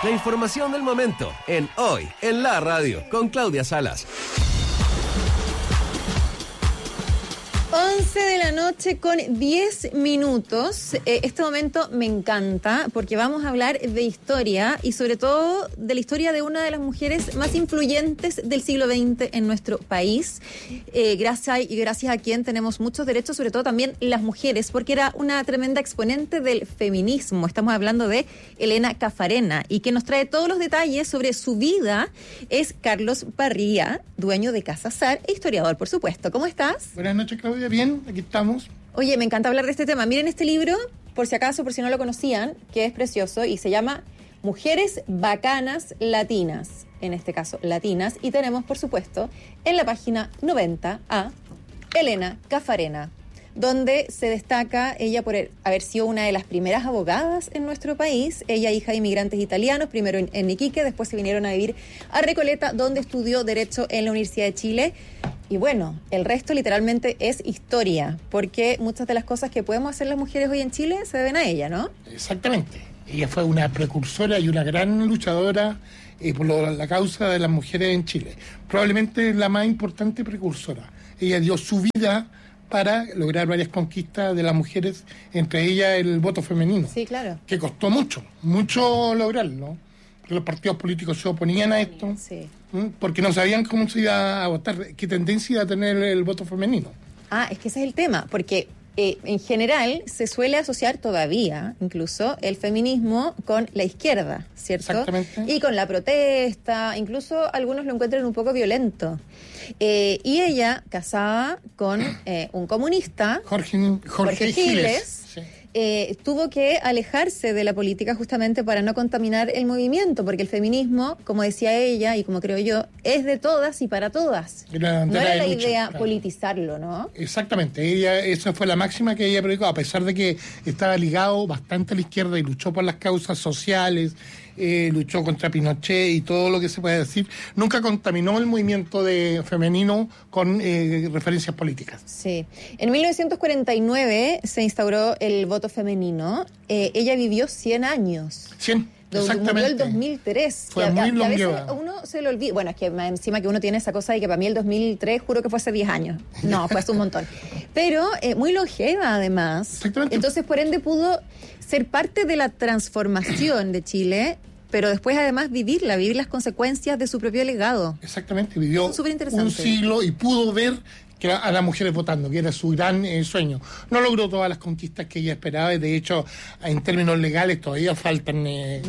La información del momento en Hoy en la Radio con Claudia Salas. 11 de la noche con 10 minutos. Este momento me encanta porque vamos a hablar de historia y sobre todo de la historia de una de las mujeres más influyentes del siglo XX en nuestro país. Gracias a quien tenemos muchos derechos, sobre todo también las mujeres, porque era una tremenda exponente del feminismo. Estamos hablando de Elena Caffarena y quien nos trae todos los detalles sobre su vida es Carlos Barría, dueño de Casa Sar e historiador, por supuesto. ¿Cómo estás? Buenas noches, Claudia. Bien, aquí estamos. Oye, me encanta hablar de este tema. Miren este libro, por si acaso, por si no lo conocían, que es precioso y se llama Mujeres Bacanas Latinas, en este caso latinas, y tenemos, por supuesto, en la página 90 a Elena Caffarena, donde se destaca ella por haber sido una de las primeras abogadas en nuestro país. Ella, hija de inmigrantes italianos, primero en Iquique, después se vinieron a vivir a Recoleta, donde estudió Derecho en la Universidad de Chile. Y bueno, el resto literalmente es historia, porque muchas de las cosas que podemos hacer las mujeres hoy en Chile se deben a ella, ¿no? Exactamente. Ella fue una precursora y una gran luchadora por la causa de las mujeres en Chile. Probablemente la más importante precursora. Ella dio su vida para lograr varias conquistas de las mujeres, entre ellas el voto femenino. Sí, claro. Que costó mucho lograrlo. Los partidos políticos se oponían a esto, sí, porque no sabían cómo se iba a votar, qué tendencia iba a tener el voto femenino. Es que ese es el tema, porque en general se suele asociar todavía, incluso, el feminismo con la izquierda, ¿cierto? Exactamente. Y con la protesta, incluso algunos lo encuentran un poco violento. Y ella, casada con un comunista, Jorge Giles, sí. Tuvo que alejarse de la política justamente para no contaminar el movimiento, porque el feminismo, como decía ella y como creo yo, es de todas y para todas. No era la idea politizarlo, ¿no? Exactamente, esa fue la máxima que ella predicó, a pesar de que estaba ligado bastante a la izquierda y luchó por las causas sociales, luchó contra Pinochet y todo lo que se puede decir. Nunca contaminó el movimiento femenino con referencias políticas. Sí. En 1949 se instauró el voto femenino. Ella vivió 100 años. 100, exactamente. Murió el 2003. Fue muy longeva. A veces a uno se le olvida. Bueno, es que encima que uno tiene esa cosa de que para mí el 2003 juro que fue hace 10 años. No, fue hace un montón. Pero muy longeva además. Exactamente. Entonces, por ende, pudo ser parte de la transformación de Chile, pero después además vivir las consecuencias de su propio legado. Exactamente, vivió un siglo y pudo ver que a las mujeres votando, que era su gran sueño. No logró todas las conquistas que ella esperaba y de hecho en términos legales todavía faltan...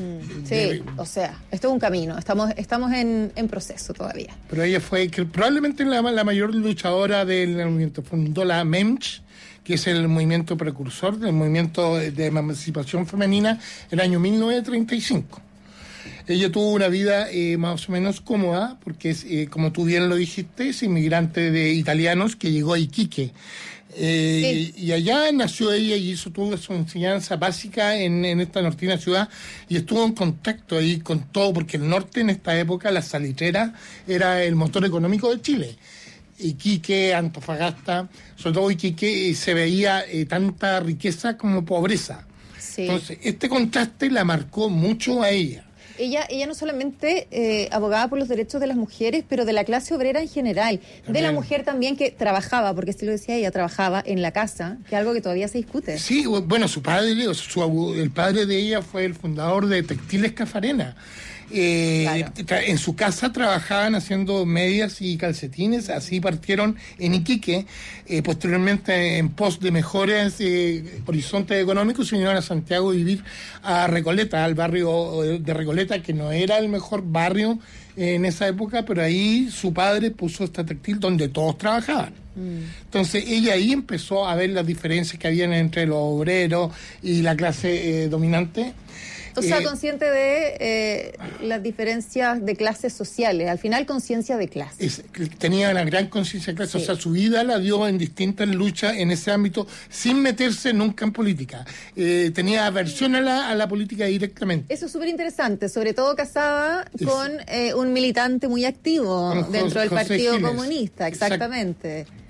o sea, esto es un camino, estamos en proceso todavía. Pero ella fue probablemente la mayor luchadora del movimiento. Fundó la MEMCH, que es el movimiento precursor del movimiento de emancipación femenina, el año 1935. Ella tuvo una vida más o menos cómoda, porque es, como tú bien lo dijiste, es inmigrante de italianos que llegó a Iquique. Sí. Y allá nació ella y tuvo su enseñanza básica en esta nortina ciudad y estuvo en contacto ahí con todo, porque el norte en esta época, la salitrera, era el motor económico de Chile. Iquique, Antofagasta, sobre todo Iquique, se veía tanta riqueza como pobreza. Sí. Entonces, este contraste la marcó mucho a ella. Ella no solamente abogaba por los derechos de las mujeres, pero de la clase obrera en general, también. De la mujer también que trabajaba, porque si lo decía ella, trabajaba en la casa, que es algo que todavía se discute. Sí, bueno, su padre, el padre de ella fue el fundador de Textiles Caffarena. Claro. En su casa trabajaban haciendo medias y calcetines, así partieron en Iquique, posteriormente en pos de mejores horizontes económicos se vinieron a Santiago a vivir a Recoleta, al barrio de Recoleta, que no era el mejor barrio en esa época, pero ahí su padre puso esta textil donde todos trabajaban. Entonces ella ahí empezó a ver las diferencias que habían entre los obreros y la clase dominante. O sea, consciente de las diferencias de clases sociales, al final conciencia de clase. Tenía una gran conciencia de clase, sí. O sea, su vida la dio en distintas luchas en ese ámbito, sin meterse nunca en política. Tenía aversión a la política directamente. Eso es súper interesante, sobre todo casada con un militante muy activo dentro del Partido Comunista, exactamente.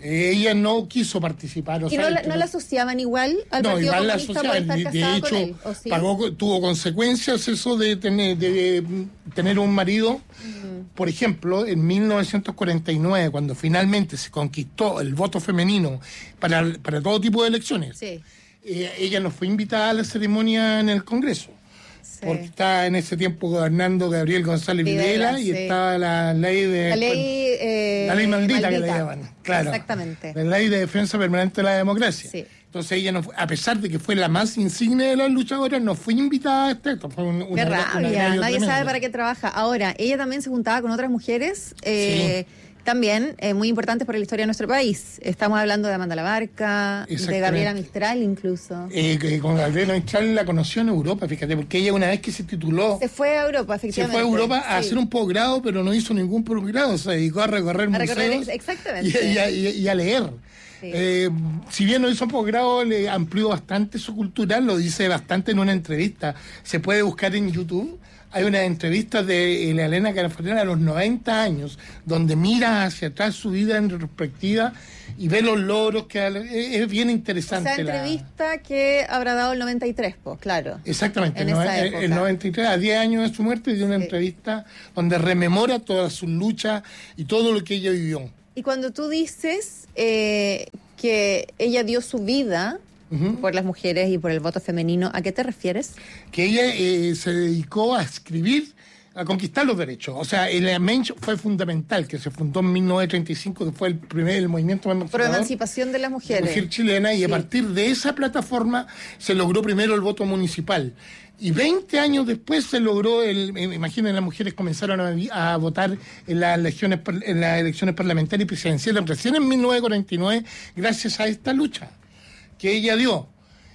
Ella no quiso participar. ¿Y no la asociaban igual al Partido igual la Comunista por estar de casada hecho, con él? ¿O sí? tuvo consecuencias eso de tener un marido. Por ejemplo, en 1949, cuando finalmente se conquistó el voto femenino para todo tipo de elecciones, Sí. Ella no fue invitada a la ceremonia en el Congreso. Sí. Porque estaba en ese tiempo gobernando Gabriel González Videla y sí. estaba la ley de... La ley maldita que le llaman, claro. Exactamente. La ley de defensa permanente de la democracia. Sí. Entonces ella, no fue, a pesar de que fue la más insigne de las luchadoras, no fue invitada a este acto. Fue Qué rabia, nadie sabe para qué trabaja. Ahora, ella también se juntaba con otras mujeres, Sí. también muy importantes por la historia de nuestro país. Estamos hablando de Amanda Labarca, de Gabriela Mistral incluso. Que con Gabriela Mistral la conoció en Europa, fíjate, porque ella una vez que se tituló... Se fue a Europa, efectivamente. Se fue a Europa a hacer un posgrado, pero no hizo ningún posgrado, se dedicó a recorrer museos exactamente. Y a leer. Sí. Si bien no hizo posgrado, le amplió bastante su cultura, lo dice bastante en una entrevista. Se puede buscar en YouTube. Hay una entrevista de Elena Carafanera a los 90 años, donde mira hacia atrás su vida en retrospectiva y ve los logros que es bien interesante. Esa entrevista que habrá dado el 93, pues, claro. Exactamente, en esa época. El 93, a 10 años de su muerte, dio una entrevista donde rememora todas sus luchas y todo lo que ella vivió. Y cuando tú dices que ella dio su vida por las mujeres y por el voto femenino, ¿a qué te refieres? Que ella se dedicó a escribir, a conquistar los derechos. O sea, el Mensch fue fundamental, que se fundó en 1935, que fue el movimiento por emancipación de las mujeres. Mujer chilena, y a partir de esa plataforma se logró primero el voto municipal. Y 20 años después se logró, imaginen, las mujeres comenzaron a votar en las elecciones parlamentarias y presidenciales recién en 1949, gracias a esta lucha que ella dio.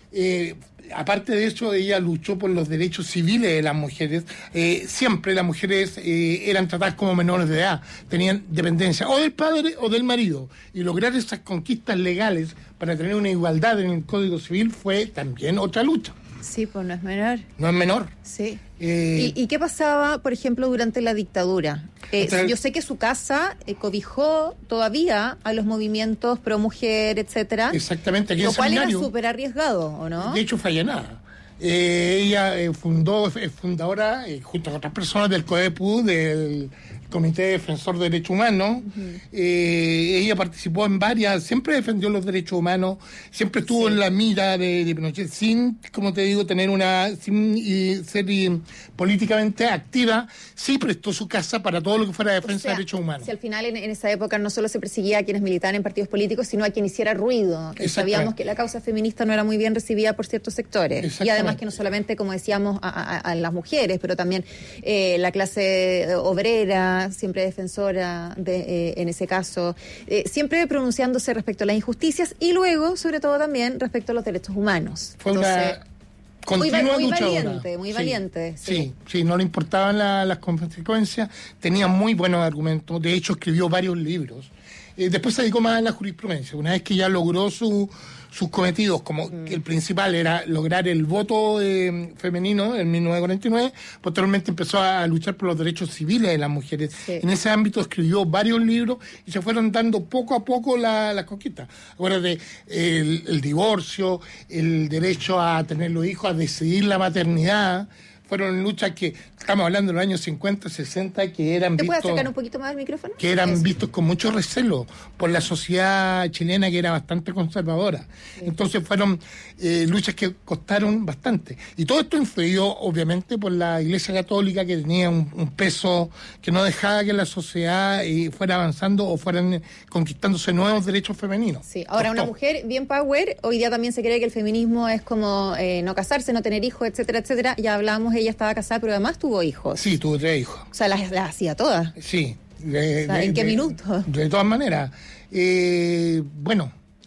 Aparte de eso, ella luchó por los derechos civiles de las mujeres. Siempre las mujeres eran tratadas como menores de edad, tenían dependencia o del padre o del marido. Y lograr esas conquistas legales para tener una igualdad en el Código Civil fue también otra lucha. Sí, pues no es menor. No es menor. Sí. ¿Y qué pasaba, por ejemplo, durante la dictadura? Yo sé que su casa cobijó todavía a los movimientos pro mujer, etcétera. Exactamente. Aquí lo cual era súper arriesgado, ¿o no? De hecho, fue allanada. Ella es fundadora, junto con otras personas del CODEPU, del Comité Defensor de Derechos Humanos. Ella participó en varias, siempre defendió los derechos humanos, siempre estuvo en la mira de Pinochet, sin, como te digo, sin ser políticamente activa. Sí prestó su casa para todo lo que fuera defensa de derechos humanos. Si al final en esa época no solo se perseguía a quienes militaban en partidos políticos, sino a quien hiciera ruido. Sabíamos que la causa feminista no era muy bien recibida por ciertos sectores. Y además que no solamente, como decíamos, a las mujeres, pero también la clase obrera, siempre defensora en ese caso, siempre pronunciándose respecto a las injusticias y luego, sobre todo también, respecto a los derechos humanos. Fue una continua luchadora. Muy valiente. Sí, no le importaban las consecuencias, tenía muy buenos argumentos, de hecho escribió varios libros. Después se dedicó más a la jurisprudencia, una vez que ya logró sus cometidos, como que el principal era lograr el voto femenino en 1949, posteriormente empezó a luchar por los derechos civiles de las mujeres. Sí. En ese ámbito escribió varios libros y se fueron dando poco a poco las conquistas. Acuérdate, el divorcio, el derecho a tener los hijos, a decidir la maternidad, fueron luchas que, estamos hablando de los años 50, 60, que eran vistos... ¿Te puedes acercar un poquito más al micrófono? Que eran vistos con mucho recelo por la sociedad chilena, que era bastante conservadora. Sí. Entonces fueron luchas que costaron bastante. Y todo esto influyó, obviamente, por la Iglesia Católica, que tenía un peso que no dejaba que la sociedad fuera avanzando o fueran conquistándose nuevos derechos femeninos. Sí. Ahora, una mujer bien power, hoy día también se cree que el feminismo es como no casarse, no tener hijos, etcétera, etcétera. Ya hablábamos, ella estaba casada, pero además tuvo hijos. Sí, tuvo 3 hijos. O sea, las hacía todas. Sí. ¿En qué minuto? De todas maneras. Bueno,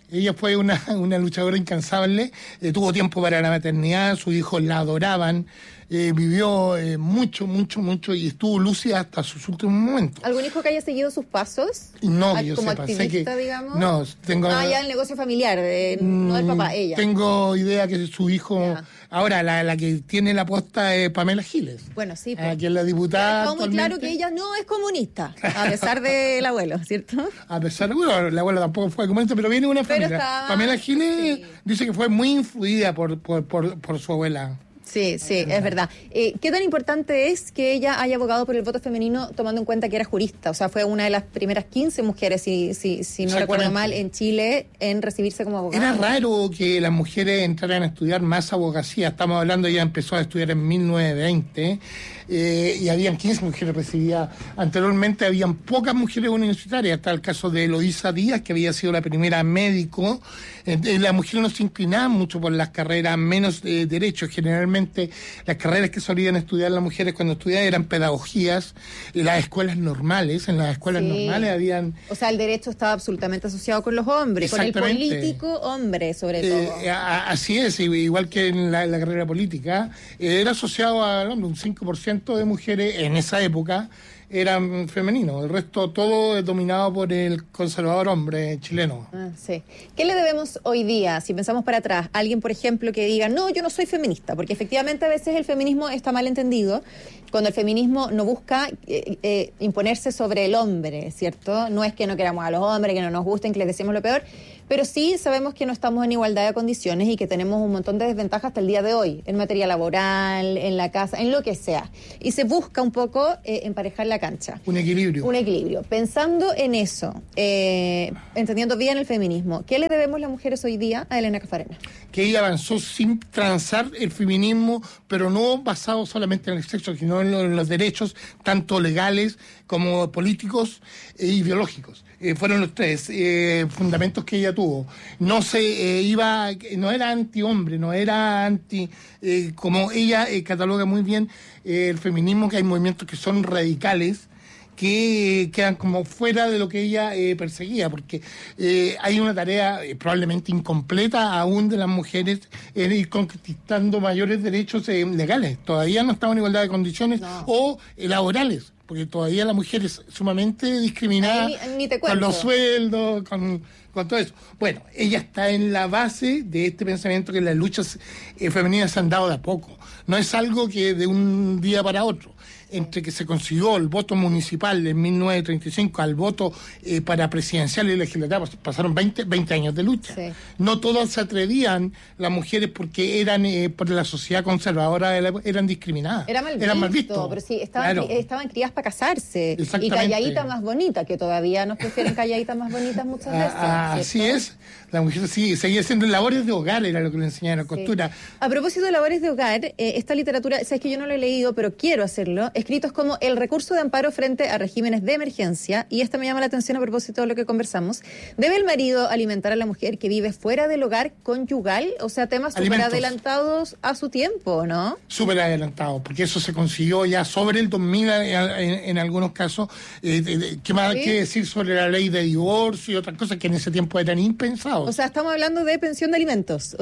Ella fue una luchadora incansable, tuvo tiempo para la maternidad, sus hijos la adoraban, vivió mucho y estuvo lúcida hasta sus últimos momentos. ¿Algún hijo que haya seguido sus pasos? No, que yo como sepa. activista, digamos. No, tengo... ya el negocio familiar, no del papá, ella. Tengo idea que su hijo... Ya. Ahora, la que tiene la posta es Pamela Giles. Bueno, sí. Que es la diputada. Está muy claro que ella no es comunista, a pesar del abuelo, ¿cierto? A pesar de, bueno, el abuelo tampoco fue comunista, pero viene de una familia. Pamela Giles dice que fue muy influida por su abuela. Sí, es verdad. ¿Qué tan importante es que ella haya abogado por el voto femenino tomando en cuenta que era jurista? O sea, fue una de las primeras 15 mujeres, si no recuerdo mal, en Chile en recibirse como abogada. Era raro que las mujeres entraran a estudiar más abogacía. Estamos hablando, ella empezó a estudiar en 1920 y habían 15 mujeres recibidas. Anteriormente habían pocas mujeres universitarias. Está el caso de Eloísa Díaz, que había sido la primera médico. Las mujeres no se inclinaban mucho por las carreras menos derechos. Generalmente las carreras que solían estudiar las mujeres cuando estudiaban eran pedagogías, las escuelas normales. En las escuelas normales habían... O sea, el derecho estaba absolutamente asociado con los hombres, con el político hombre, sobre todo. Así es, igual que en la carrera política. Era asociado a un 5% de mujeres en esa época eran femeninos, el resto todo es dominado por el conservador hombre chileno. Sí. ¿Qué le debemos hoy día, si pensamos para atrás, a alguien, por ejemplo, que diga, no, yo no soy feminista? Porque efectivamente a veces el feminismo está mal entendido, cuando el feminismo no busca imponerse sobre el hombre, ¿cierto? No es que no queramos a los hombres, que no nos gusten, que les decimos lo peor, pero sí sabemos que no estamos en igualdad de condiciones y que tenemos un montón de desventajas hasta el día de hoy, en materia laboral, en la casa, en lo que sea. Y se busca un poco emparejar la cancha. Un equilibrio. Un equilibrio. Pensando en eso, entendiendo bien el feminismo, ¿qué le debemos las mujeres hoy día a Elena Cafarena? Que ella avanzó sin transar el feminismo, pero no basado solamente en el sexo, sino en los derechos, tanto legales como políticos y biológicos. Fueron los tres fundamentos que ella tuvo. No no era anti-hombre, no era anti... como ella cataloga muy bien el feminismo, que hay movimientos que son radicales, que quedan como fuera de lo que ella perseguía, porque hay una tarea probablemente incompleta aún de las mujeres en ir conquistando mayores derechos legales. Todavía no estamos en igualdad de condiciones o laborales, porque todavía la mujer es sumamente discriminada con los sueldos, con todo eso. Bueno, ella está en la base de este pensamiento que las luchas femeninas se han dado de a poco. No es algo que de un día para otro. Entre que se consiguió el voto municipal en 1935 al voto para presidencial y legislativo, pasaron 20 años de lucha. Sí. No todas se atrevían, las mujeres, porque eran por la sociedad conservadora eran discriminadas. Era mal visto. Pero sí, estaban criadas para casarse. Y calladita más bonita, que todavía nos prefieren calladitas más bonitas muchas veces. Así es. La mujer sí seguía haciendo labores de hogar, era lo que le enseñaron a costura. A propósito de labores de hogar, esta literatura, sabes que yo no lo he leído, pero quiero hacerlo, escritos como el recurso de amparo frente a regímenes de emergencia, y esta me llama la atención a propósito de lo que conversamos. ¿Debe el marido alimentar a la mujer que vive fuera del hogar conyugal? O sea, temas súper adelantados a su tiempo, ¿no? Súper adelantados, porque eso se consiguió ya sobre el 2000 en algunos casos. ¿Qué más hay que decir sobre la ley de divorcio y otras cosas que en ese tiempo eran impensados? O sea, estamos hablando de pensión de alimentos.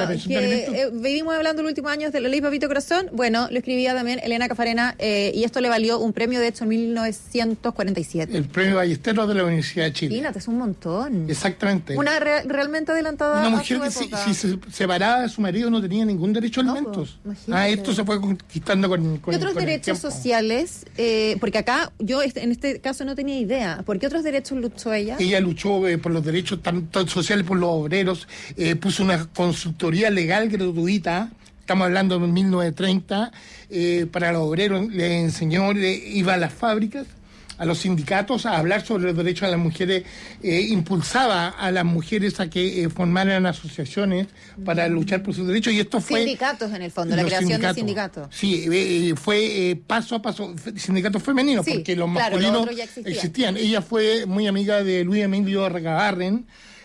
Vivimos hablando los últimos años de la ley Papito Corazón. Bueno, lo escribía también Elena Cafarena, y esto le valió un premio, de hecho, en 1947. El premio Ballesteros de la Universidad de Chile. Imagínate, es un montón. Exactamente. Una realmente adelantada. Una mujer que si se separaba de su marido no tenía ningún derecho a alimentos. Esto se fue conquistando con ¿Qué otros derechos sociales? Porque acá, yo en este caso no tenía idea. ¿Por qué otros derechos luchó ella? Ella luchó por los derechos tanto sociales, por los obreros, puso una consultoría legal gratuita. Estamos hablando de 1930, para los obreros, le enseñó, iba a las fábricas, a los sindicatos, a hablar sobre los derechos de las mujeres, impulsaba a las mujeres a que formaran asociaciones para luchar por sus derechos, y esto fue... Sindicatos, en el fondo, la creación de sindicatos. Sí, fue paso a paso, sindicatos femeninos, porque los masculinos existían. Ella fue muy amiga de Luis Emilio Recabarren,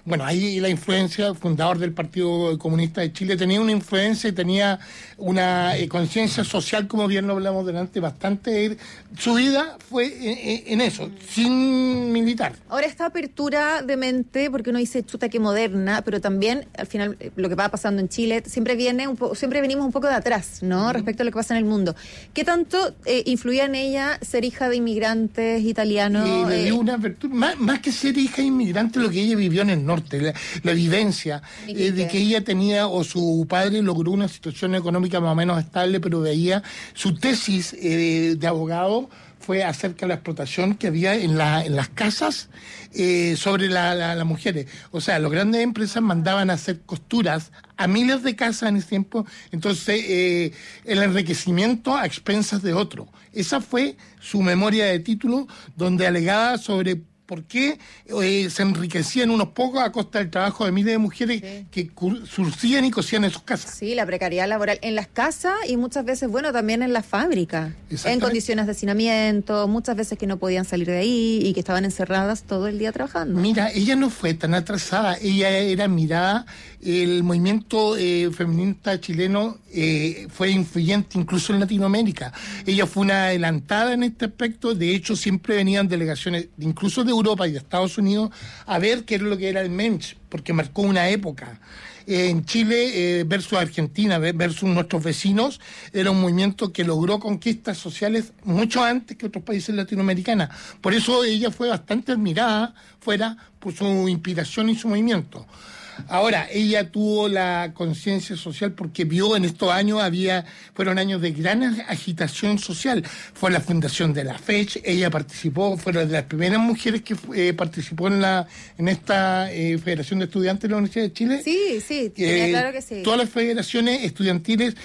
bueno, ahí la influencia, el fundador del Partido Comunista de Chile, tenía una influencia y tenía una conciencia social, como bien lo hablamos delante, bastante. Su vida fue en eso, sin militar. Ahora, esta apertura de mente, porque uno dice chuta que moderna, pero también al final lo que va pasando en Chile siempre venimos un poco de atrás, ¿no? Respecto a lo que pasa en el mundo. ¿Qué tanto influía en ella ser hija de inmigrantes italianos? Le dio una apertura, más que ser hija de inmigrante, lo que ella vivió en el norte, la vivencia de que ella tenía, o su padre logró una situación económica más o menos estable, pero veía su tesis de abogado fue acerca de la explotación que había en las casas sobre las mujeres. O sea, las grandes empresas mandaban a hacer costuras a miles de casas en ese tiempo, entonces el enriquecimiento a expensas de otro. Esa fue su memoria de título, donde alegaba sobre por qué se enriquecían unos pocos a costa del trabajo de miles de mujeres que surcían y cosían en sus casas. Sí, la precariedad laboral en las casas y muchas veces, bueno, también en las fábricas, en condiciones de hacinamiento, muchas veces que no podían salir de ahí y que estaban encerradas todo el día trabajando. Mira, ella no fue tan atrasada, ella era mirada, el movimiento feminista chileno fue influyente incluso en Latinoamérica. Ella fue una adelantada en este aspecto, de hecho siempre venían delegaciones, incluso de Europa y de Estados Unidos, a ver qué era lo que era el Mensch, porque marcó una época. En Chile versus Argentina versus nuestros vecinos, era un movimiento que logró conquistas sociales mucho antes que otros países latinoamericanos. Por eso ella fue bastante admirada fuera por su inspiración y su movimiento. Ahora, ella tuvo la conciencia social porque vio en estos años, fueron años de gran agitación social. Fue la fundación de la FECH, ella participó, fue de las primeras mujeres que participó en esta Federación de Estudiantes de la Universidad de Chile. Sí, claro que sí. Todas las federaciones estudiantiles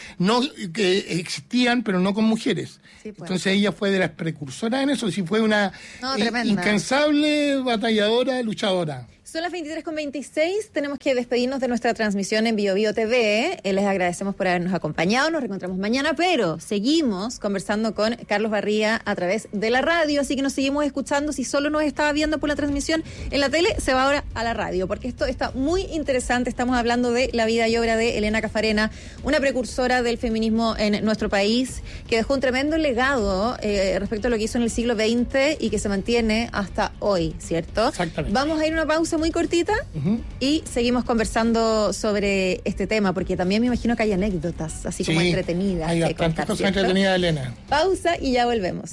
existían, pero no con mujeres. Sí, pues. Entonces ella fue de las precursoras en eso, sí, fue una incansable batalladora, luchadora. Son las 23:26, tenemos que despedirnos de nuestra transmisión en BioBio TV. Les agradecemos por habernos acompañado, nos reencontramos mañana, pero seguimos conversando con Carlos Barría a través de la radio, así que nos seguimos escuchando. Si solo nos estaba viendo por la transmisión en la tele, se va ahora a la radio, porque esto está muy interesante. Estamos hablando de la vida y obra de Elena Cafarena, una precursora del feminismo en nuestro país, que dejó un tremendo legado respecto a lo que hizo en el siglo XX y que se mantiene hasta hoy, ¿cierto? Exactamente. Vamos a ir a una pausa muy cortita y seguimos conversando sobre este tema, porque también me imagino que hay anécdotas así como entretenidas. Hay bastantes cosas entretenidas, Elena. Pausa y ya volvemos.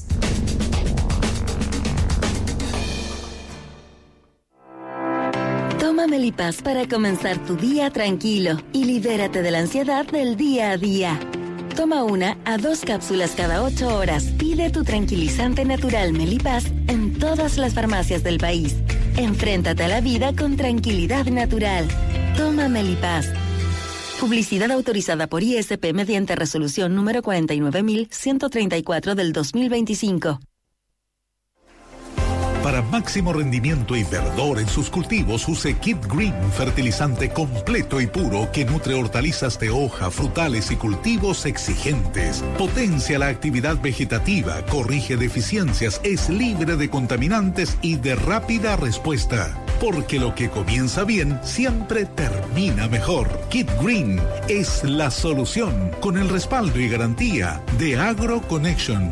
Toma Melipaz para comenzar tu día tranquilo y libérate de la ansiedad del día a día. Toma 1 a 2 cápsulas cada 8 horas. Pide tu tranquilizante natural Melipaz en todas las farmacias del país. Enfréntate a la vida con tranquilidad natural. Toma Melipaz. Publicidad autorizada por ISP mediante resolución número 49.134 del 2025. Para máximo rendimiento y verdor en sus cultivos, use Kit Green, fertilizante completo y puro que nutre hortalizas de hoja, frutales y cultivos exigentes. Potencia la actividad vegetativa, corrige deficiencias, es libre de contaminantes y de rápida respuesta. Porque lo que comienza bien siempre termina mejor. Kit Green es la solución, con el respaldo y garantía de AgroConnection.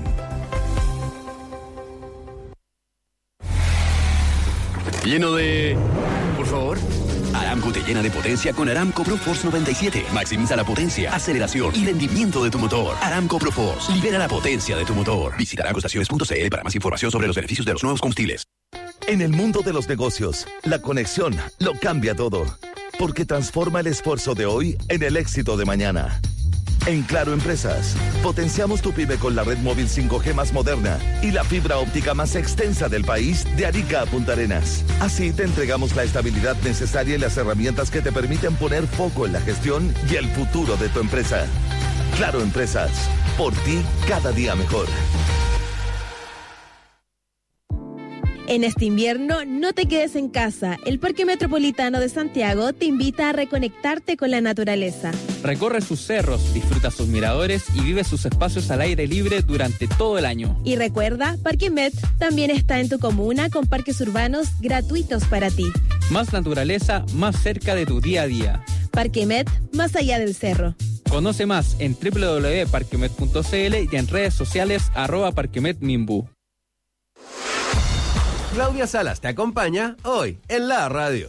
Lleno de... Por favor. Aramco te llena de potencia con Aramco ProForce 97. Maximiza la potencia, aceleración y rendimiento de tu motor. Aramco ProForce. Libera la potencia de tu motor. Visita aramcoestaciones.cl para más información sobre los beneficios de los nuevos combustibles. En el mundo de los negocios, la conexión lo cambia todo. Porque transforma el esfuerzo de hoy en el éxito de mañana. En Claro Empresas, potenciamos tu pyme con la red móvil 5G más moderna y la fibra óptica más extensa del país de Arica a Punta Arenas. Así te entregamos la estabilidad necesaria y las herramientas que te permiten poner foco en la gestión y el futuro de tu empresa. Claro Empresas, por ti cada día mejor. En este invierno, no te quedes en casa. El Parque Metropolitano de Santiago te invita a reconectarte con la naturaleza. Recorre sus cerros, disfruta sus miradores y vive sus espacios al aire libre durante todo el año. Y recuerda, Parque Met también está en tu comuna con parques urbanos gratuitos para ti. Más naturaleza, más cerca de tu día a día. Parque Met, más allá del cerro. Conoce más en www.parquemet.cl y en redes sociales @parquemetminbu. Claudia Salas te acompaña hoy en la radio.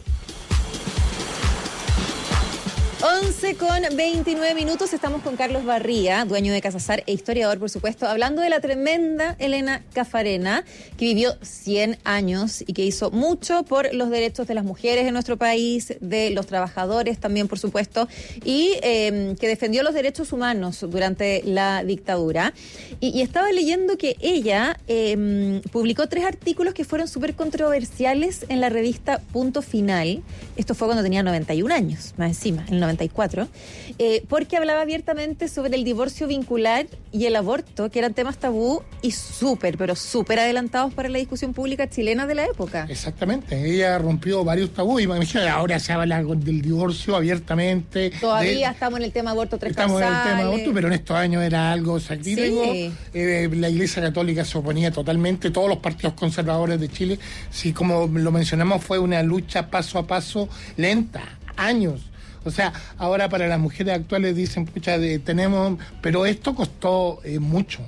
11:29, estamos con Carlos Barría, dueño de Casasar e historiador, por supuesto, hablando de la tremenda Elena Caffarena, que vivió 100 años y que hizo mucho por los derechos de las mujeres en nuestro país, de los trabajadores también, por supuesto, y que defendió los derechos humanos durante la dictadura. Y estaba leyendo que ella publicó 3 artículos que fueron súper controversiales en la revista Punto Final. Esto fue cuando tenía 91 años, más encima, en el 94, porque hablaba abiertamente sobre el divorcio vincular y el aborto, que eran temas tabú y súper adelantados para la discusión pública chilena de la época. Exactamente, ella rompió varios tabús. Imagínate, ahora se habla del divorcio abiertamente. Todavía estamos en el tema aborto 3 Estamos en el tema aborto, pero en estos años era algo sacrílego. Sí. La Iglesia Católica se oponía totalmente, todos los partidos conservadores de Chile. Sí, como lo mencionamos, fue una lucha paso a paso, lenta, años. O sea, ahora para las mujeres actuales dicen, pucha, tenemos... Pero esto costó mucho.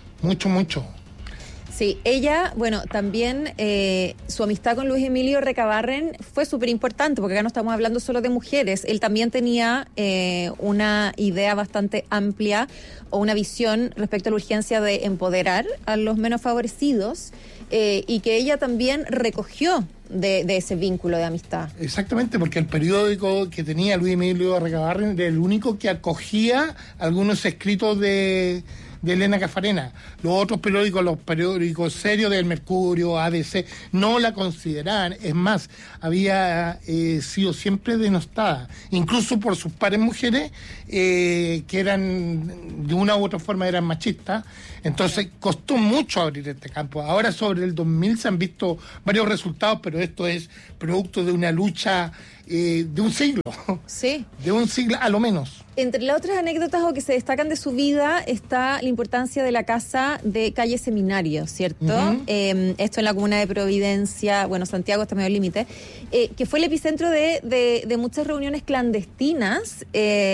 Sí, ella, bueno, también su amistad con Luis Emilio Recabarren fue súper importante, porque acá no estamos hablando solo de mujeres. Él también tenía una idea bastante amplia o una visión respecto a la urgencia de empoderar a los menos favorecidos y que ella también recogió de ese vínculo de amistad. Exactamente, porque el periódico que tenía Luis Emilio Recabarren era el único que acogía algunos escritos de Elena Caffarena. Los otros periódicos, los periódicos serios del Mercurio, ABC, no la consideraban. Es más, había sido siempre denostada, incluso por sus pares mujeres, que eran, de una u otra forma, eran machistas. Entonces, costó mucho abrir este campo. Ahora, sobre el 2000 se han visto varios resultados, pero esto es producto de una lucha de un siglo. Sí. De un siglo, a lo menos. Entre las otras anécdotas o que se destacan de su vida está la importancia de la casa de calle Seminario, ¿cierto? Uh-huh. Esto en la comuna de Providencia, bueno, Santiago está medio límite, que fue el epicentro de muchas reuniones clandestinas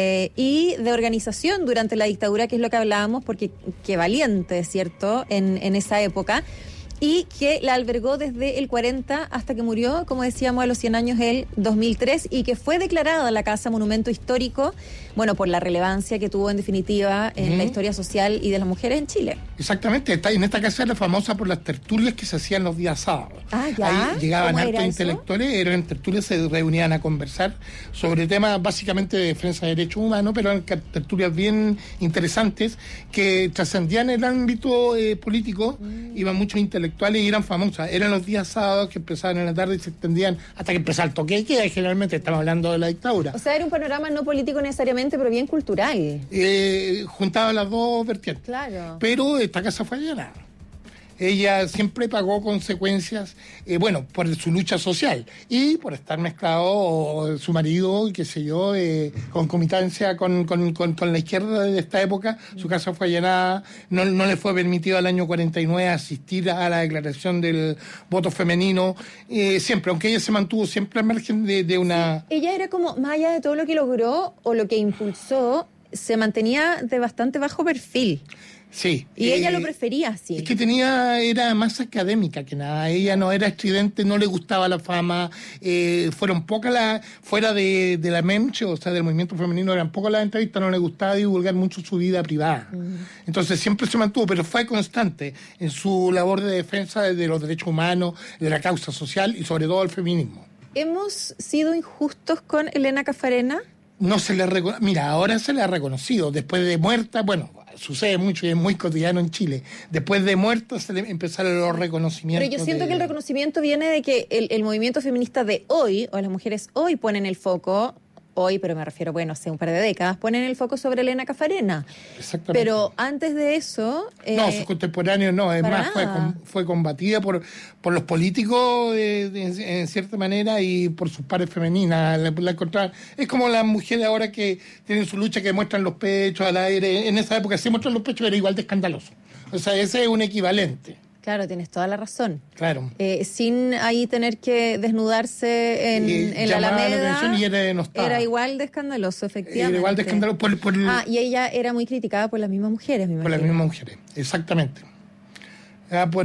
y de organización durante la dictadura, que es lo que hablábamos, porque qué valiente, ¿cierto?, en esa época. Y que la albergó desde el 40 hasta que murió, como decíamos, a los 100 años el 2003, y que fue declarada la casa monumento histórico, bueno, por la relevancia que tuvo en definitiva en la historia social y de las mujeres en Chile. Exactamente, en esta casa era famosa por las tertulias que se hacían los días sábados. Ah, ¿ya? Ahí llegaban hartos intelectuales, eran tertulias, se reunían a conversar sobre temas básicamente de defensa de derechos humanos, pero eran tertulias bien interesantes que trascendían el ámbito político, iban muchos intelectuales y eran famosas. Eran los días sábados que empezaban en la tarde y se extendían hasta que empezaba el toque de queda, y generalmente estamos hablando de la dictadura. O sea, era un panorama no político necesariamente, pero bien cultural. Juntaba las dos vertientes. Claro. Pero esta casa fue allanada. Ella siempre pagó consecuencias, por su lucha social y por estar mezclado su marido, y qué sé yo, concomitancia con la izquierda de esta época. Su casa fue allanada, no le fue permitido al año 49 asistir a la declaración del voto femenino, siempre, aunque ella se mantuvo siempre al margen de una... Sí. Ella era como, más allá de todo lo que logró o lo que impulsó, se mantenía de bastante bajo perfil. Sí. Y ella lo prefería así. Es que era más académica que nada. Ella no era estridente, no le gustaba la fama. Fueron pocas fuera de la MEMCH, o sea, del movimiento femenino, eran pocas las entrevistas, no le gustaba divulgar mucho su vida privada. Entonces siempre se mantuvo, pero fue constante en su labor de defensa de los derechos humanos, de la causa social y sobre todo el feminismo. ¿Hemos sido injustos con Elena Caffarena? No se le Mira, ahora se le ha reconocido. Después de muerta, sucede mucho y es muy cotidiano en Chile. Después de muerta se le empezaron los reconocimientos. Pero yo siento que el reconocimiento viene de que el movimiento feminista de hoy, o las mujeres hoy, ponen el foco, hoy, pero me refiero, bueno, hace un par de décadas, ponen el foco sobre Elena Caffarena. Exactamente. Pero antes de eso... no, sus contemporáneos no, es más, fue combatida por los políticos en cierta manera y por sus pares femeninas. La encontraban. Es como las mujeres ahora que tienen su lucha, que muestran los pechos al aire. En esa época sí muestran los pechos, era igual de escandaloso. O sea, ese es un equivalente. Claro, tienes toda la razón. Claro. Sin ahí tener que desnudarse en la Alameda, y era igual de escandaloso, efectivamente. Era igual de escandaloso y ella era muy criticada por las mismas mujeres, me imagino. Por las mismas mujeres, exactamente. Por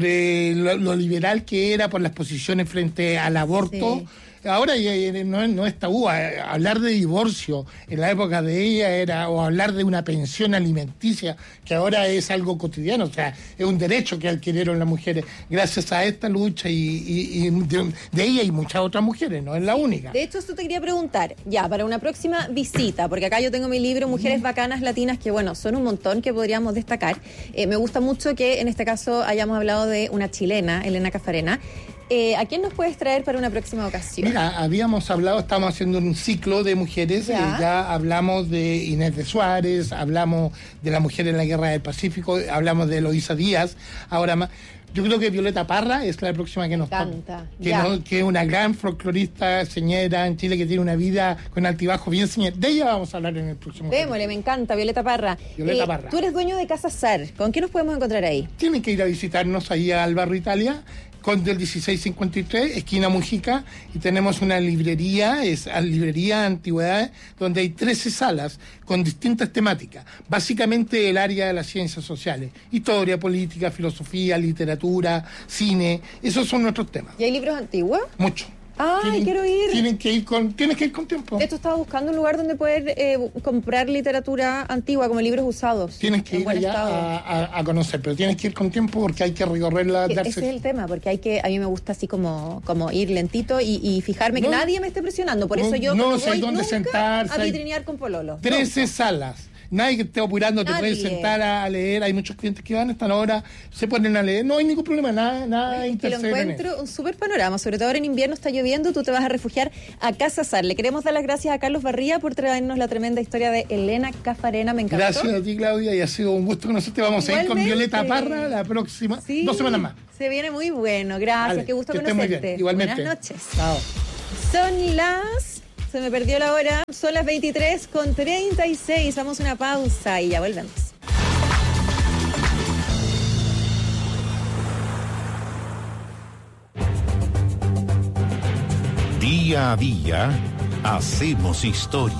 lo liberal que era, por las posiciones frente al aborto. Sí. Ahora no es tabú. Hablar de divorcio en la época de ella o hablar de una pensión alimenticia, que ahora es algo cotidiano, o sea, es un derecho que adquirieron las mujeres gracias a esta lucha y de ella y muchas otras mujeres, no es la única. De hecho, esto te quería preguntar, ya, para una próxima visita, porque acá yo tengo mi libro Mujeres Bacanas Latinas, que bueno, son un montón que podríamos destacar. Me gusta mucho que en este caso hayamos hablado de una chilena, Elena Caffarena. ¿A quién nos puedes traer para una próxima ocasión? Mira, estamos haciendo un ciclo de mujeres, ya hablamos de Inés de Suárez, hablamos de la mujer en la Guerra del Pacífico, hablamos de Eloísa Díaz, ahora más. Yo creo que Violeta Parra es la próxima que nos canta. Que es una gran folclorista señera en Chile, que tiene una vida con altibajo bien señera. De ella vamos a hablar en el próximo. Démosle, me encanta, Violeta Parra. Parra. Tú eres dueño de Casa Sar. ¿Con qué nos podemos encontrar ahí? Tienen que ir a visitarnos ahí al Barrio Italia, con del 1653, esquina Mujica, y tenemos una librería, librería Antigüedades, donde hay 13 salas con distintas temáticas, básicamente el área de las ciencias sociales, historia, política, filosofía, literatura, cine, esos son nuestros temas. ¿Y hay libros antiguos? Mucho. ¡Ay, quiero ir! Tienes que ir con tiempo. Esto estaba buscando un lugar donde poder comprar literatura antigua, como libros usados. Tienes que ir allá a conocer, pero tienes que ir con tiempo porque hay que recorrerla. Ese es el tema, porque a mí me gusta así como ir lentito y fijarme que nadie me esté presionando. Por eso yo no voy nunca sentarse, a vitrinear con pololo. 13 salas. Nadie que esté apurando, te puedes sentar a leer. Hay muchos clientes que van a esta hora, se ponen a leer. No hay ningún problema, nada intercede. Lo encuentro un súper panorama, sobre todo ahora en invierno está lloviendo, tú te vas a refugiar a Casa Sar. Le queremos dar las gracias a Carlos Barría por traernos la tremenda historia de Elena Caffarena, me encantó. Gracias a ti, Claudia, y ha sido un gusto conocerte. Vamos a ir con Violeta Parra la próxima, 2 semanas más. Se viene muy bueno, gracias, vale, qué gusto conocerte. Muy bien. Igualmente. Buenas noches. Chao. Son las... Se me perdió la hora. Son las 23:36. Vamos a una pausa y ya volvemos. Día a día, hacemos historia.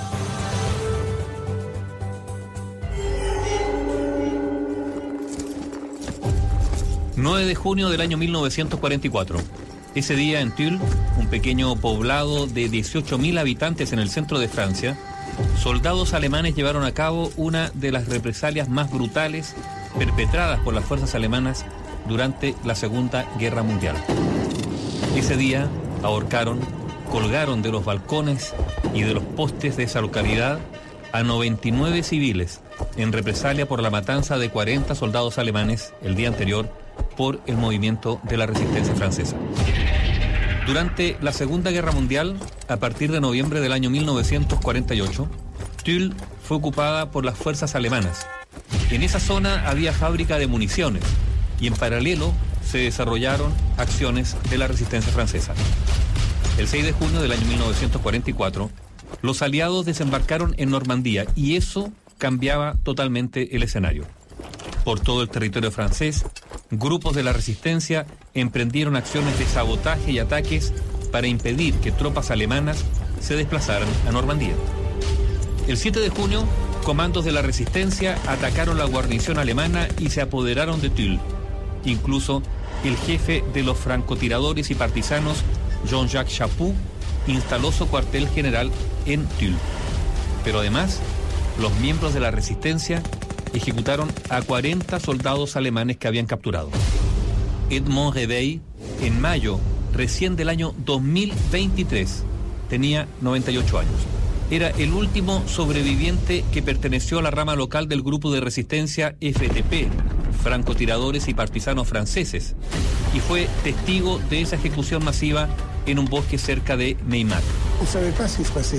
...9 de junio del año 1944... Ese día en Tulle, un pequeño poblado de 18.000 habitantes en el centro de Francia, soldados alemanes llevaron a cabo una de las represalias más brutales perpetradas por las fuerzas alemanas durante la Segunda Guerra Mundial. Ese día colgaron de los balcones y de los postes de esa localidad a 99 civiles en represalia por la matanza de 40 soldados alemanes el día anterior por el movimiento de la resistencia francesa. Durante la Segunda Guerra Mundial, a partir de noviembre del año 1948, Tulle fue ocupada por las fuerzas alemanas. En esa zona había fábrica de municiones y en paralelo se desarrollaron acciones de la resistencia francesa. El 6 de junio del año 1944, los aliados desembarcaron en Normandía y eso cambiaba totalmente el escenario. Por todo el territorio francés, grupos de la resistencia emprendieron acciones de sabotaje y ataques para impedir que tropas alemanas se desplazaran a Normandía. El 7 de junio, comandos de la resistencia atacaron la guarnición alemana y se apoderaron de Tulle. Incluso el jefe de los francotiradores y partisanos, Jean-Jacques Chaput, instaló su cuartel general en Tulle. Pero además, los miembros de la resistencia ejecutaron a 40 soldados alemanes que habían capturado. Edmond Reveil, en mayo recién del año 2023, tenía 98 años. Era el último sobreviviente que perteneció a la rama local del grupo de resistencia FTP, francotiradores y partisanos franceses, y fue testigo de esa ejecución masiva en un bosque cerca de Meymac.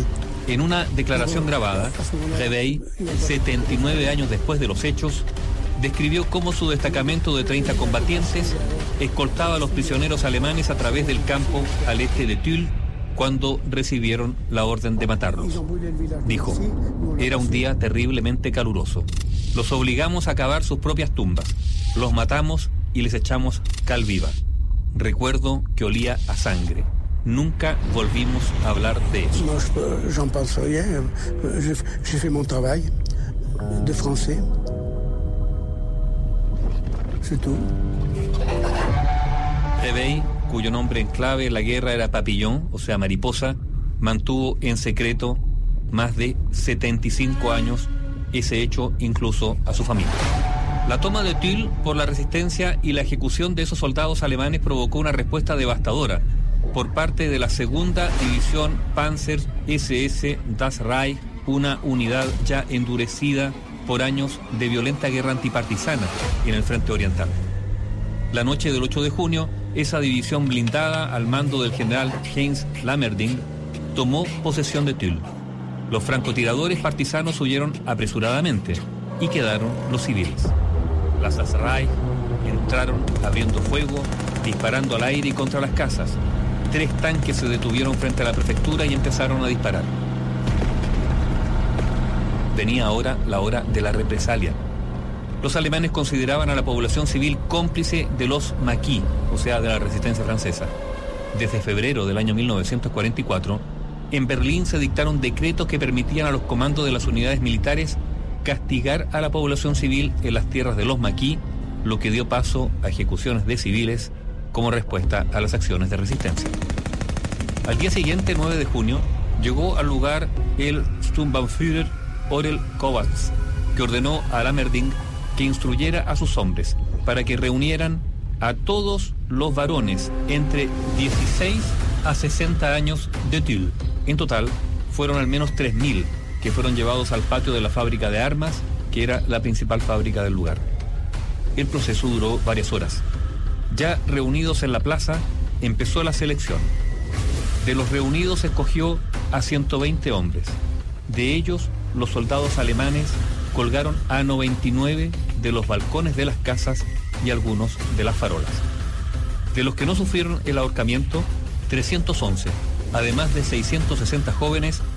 En una declaración grabada, Rebey, 79 años después de los hechos, describió cómo su destacamento de 30 combatientes escoltaba a los prisioneros alemanes a través del campo al este de Tulle cuando recibieron la orden de matarlos. Dijo, era un día terriblemente caluroso. Los obligamos a cavar sus propias tumbas. Los matamos y les echamos cal viva. Recuerdo que olía a sangre. Nunca volvimos a hablar de eso. Moi, j'en pense rien. J'ai fait mon travail de français. C'est tout. Rebey, cuyo nombre en clave en la guerra era Papillon, o sea, mariposa, mantuvo en secreto más de 75 años ese hecho, incluso a su familia. La toma de Tulle por la resistencia y la ejecución de esos soldados alemanes provocó una respuesta devastadora por parte de la segunda división Panzer SS Das Reich, una unidad ya endurecida por años de violenta guerra antipartisana en el frente oriental. La noche del 8 de junio, esa división blindada al mando del general Heinz Lammerding tomó posesión de Tulle. Los francotiradores partisanos huyeron apresuradamente y quedaron los civiles. Las Das Reich entraron abriendo fuego, disparando al aire y contra las casas. 3 tanques se detuvieron frente a la prefectura y empezaron a disparar. Venía ahora la hora de la represalia. Los alemanes consideraban a la población civil cómplice de los maquis, o sea, de la resistencia francesa. Desde febrero del año 1944, en Berlín se dictaron decretos que permitían a los comandos de las unidades militares castigar a la población civil en las tierras de los maquis, lo que dio paso a ejecuciones de civiles como respuesta a las acciones de resistencia. Al día siguiente, 9 de junio, llegó al lugar el Sturmbannführer Orel Kovacs, que ordenó a Lammerding que instruyera a sus hombres para que reunieran a todos los varones entre 16 a 60 años de Tulle. En total, fueron al menos 3.000 que fueron llevados al patio de la fábrica de armas, que era la principal fábrica del lugar. El proceso duró varias horas. Ya reunidos en la plaza, empezó la selección. De los reunidos se escogió a 120 hombres. De ellos, los soldados alemanes colgaron a 99 de los balcones de las casas y algunos de las farolas. De los que no sufrieron el ahorcamiento, 311, además de 660 jóvenes,